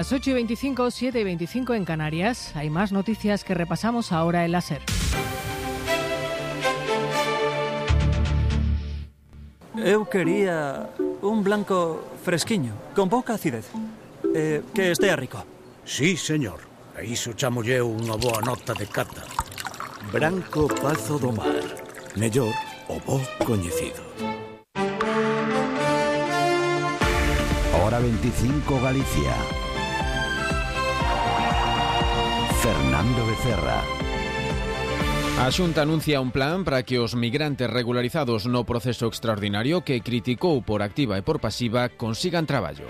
Las 8:25, 7:25 en Canarias. Hay más noticias que repasamos ahora en la SER. Eu quería un blanco fresquiño, con pouca acidez, que estea rico. Sí, señor. A iso chamolle unha boa nota de cata. Branco Pazo do Mar. Mellor o bo coñecido. Hora 25 Galicia. Fernando Becerra. A Xunta anuncia un plan para que os migrantes regularizados no proceso extraordinario que criticou por activa e por pasiva consigan traballo.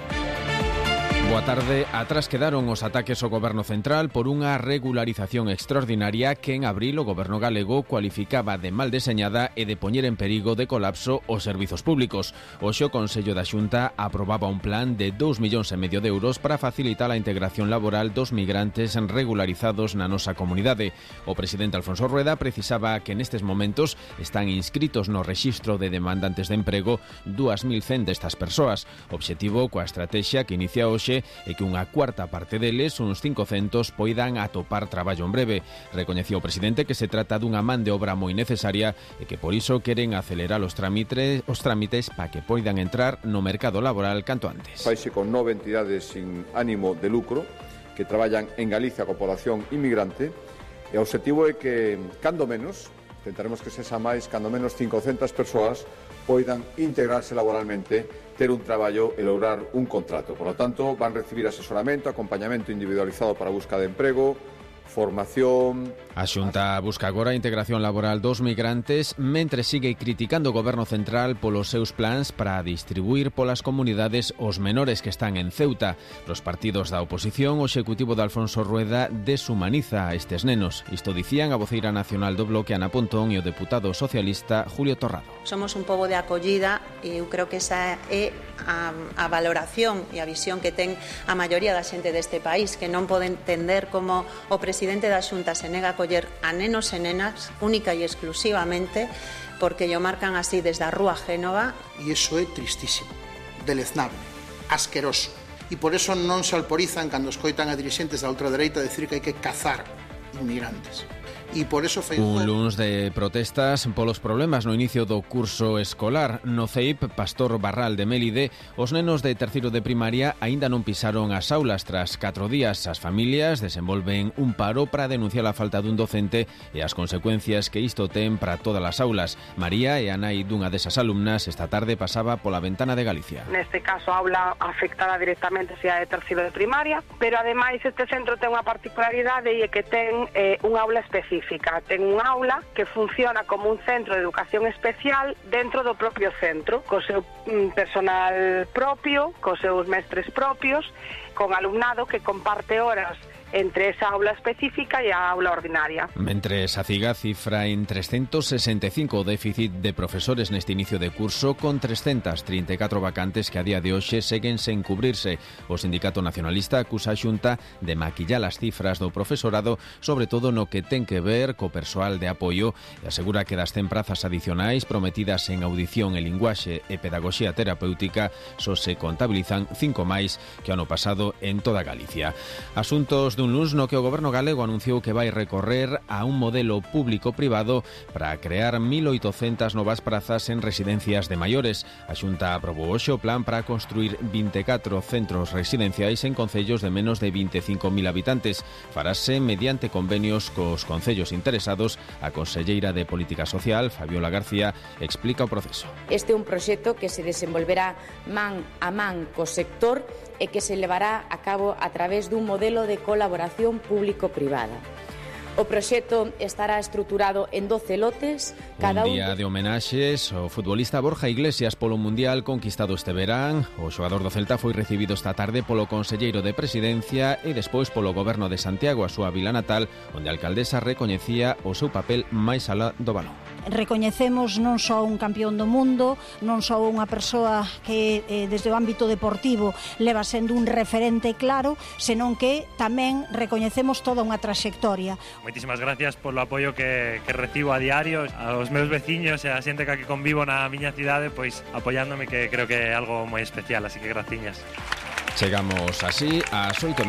Boa tarde. Atrás quedaron os ataques ao Goberno Central por unha regularización extraordinaria que en abril o Goberno galego cualificaba de mal deseñada e de poñer en perigo de colapso os servizos públicos. Hoxe o Consello da Xunta aprobaba un plan de 2,5 millóns de euros para facilitar a integración laboral dos migrantes regularizados na nosa comunidade. O presidente Alfonso Rueda precisaba que nestes momentos están inscritos no rexistro de demandantes de emprego 2.100 destas persoas. Obxectivo coa estrategia que inicia hoxe e que unha cuarta parte deles, uns 500, poidan atopar traballo en breve. Recoñecía o presidente que se trata dunha man de obra moi necesaria e que por iso queren acelerar os trámites para que poidan entrar no mercado laboral canto antes. Faise con 9 entidades sin ánimo de lucro que traballan en Galicia coa población inmigrante e o obxectivo é que, cando menos, tentaremos que sexa máis, cando menos 500 persoas poidan integrarse laboralmente, ter un traballo e lograr un contrato. Por lo tanto, van recibir asesoramento, acompañamento individualizado para a busca de emprego, formación. A Xunta busca agora a integración laboral dos migrantes mentre sigue criticando o Goberno Central polos seus plans para distribuir polas comunidades os menores que están en Ceuta. Los partidos da oposición, o executivo de Alfonso Rueda deshumaniza a estes nenos. Isto dicían a voceira nacional do Bloque Ana Pontón e o deputado socialista Julio Torrado. Somos un pobo de acollida e eu creo que esa é a valoración e a visión que ten a maioría da xente deste país, que non pode entender como o presidente da Xunta se nega a acoller a nenos e nenas única e exclusivamente porque lle marcan así desde a Rúa Génova. E iso é tristísimo, deleznable, asqueroso. E por eso non se alporizan cando escoitan a dirixentes da ultradereita decir que hai que cazar inmigrantes. E por eso un luns de protestas polos problemas no inicio do curso escolar. No CEIP Pastor Barral de Mélide, os nenos de terceiro de primaria aínda non pisaron as aulas tras 4 días. As familias desenvolven un paro para denunciar a falta dun docente e as consecuencias que isto ten para todas as aulas. María é a nai dunha desas alumnas. Esta tarde pasaba pola ventana de Galicia. Neste caso, a aula afectada directamente se a de terceiro de primaria, pero ademais este centro ten unha particularidade e é que ten unha aula específica. Ten unha aula que funciona como un centro de educación especial dentro do propio centro, co seu personal propio, cos seus mestres propios, con alumnado que comparte horas entre esa aula específica e a aula ordinaria. Mentres a CIGA cifra en 365 o déficit de profesores neste inicio de curso, con 334 vacantes que a día de hoxe seguen sen cubrirse. O Sindicato Nacionalista acusa a Xunta de maquillar as cifras do profesorado, sobre todo no que ten que ver co persoal de apoio, e asegura que das 100 prazas adicionais prometidas en audición e linguaxe e pedagogía terapéutica só se contabilizan 5 máis que ano pasado en toda Galicia. Asuntos dun luns no que o Goberno galego anunciou que vai recorrer a un modelo público-privado para crear 1.800 novas prazas en residencias de maiores. A Xunta aprobou hoxe o plan para construir 24 centros residenciais en concellos de menos de 25.000 habitantes. Farase mediante convenios cos concellos interesados. A conselleira de Política Social, Fabiola García, explica o proceso. Este é un proxecto que se desenvolverá man a man co sector e que se levará a cabo a través dun modelo de colaboración público-privada. O proxecto estará estruturado en 12 lotes. Un día de homenaxes ao futbolista Borja Iglesias polo Mundial conquistado este verán. O xogador do Celta foi recibido esta tarde polo conselleiro de Presidencia e despois polo Goberno de Santiago, a súa vila natal, onde a alcaldesa recoñecía o seu papel máis alá do balón. Recoñecemos non só un campeón do mundo, non só unha persoa que desde o ámbito deportivo leva sendo un referente claro, senón que tamén recoñecemos toda unha traxectoria. Moitísimas gracias polo apoio que recibo a diario, aos meus veciños e a xente que aquí convivo na miña cidade, pois apoiándome, que creo que é algo moi especial, así que graciñas. Chegamos así ás 8